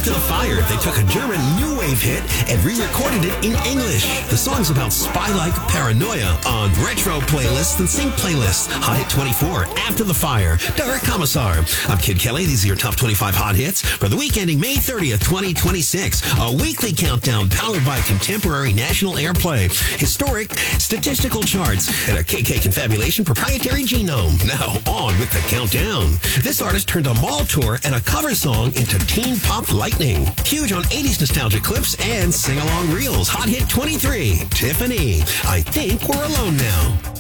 After the Fire, they took a German new wave hit and re-recorded it in English. The song's about spy-like paranoia on retro playlists and sync playlists. Hot Hit 24, After the Fire, Derek Commissar. I'm Kid Kelly. These are your top 25 hot hits for the week ending May 30th, 2026. A weekly countdown powered by contemporary national airplay, historic statistical charts, and a KK Confabulation proprietary genome. Now on with the countdown. This artist turned a mall tour and a cover song into teen pop lightning. Huge on 80s nostalgia clips and sing-along reels. Hot Hit 23, Tiffany. I think we're alone now.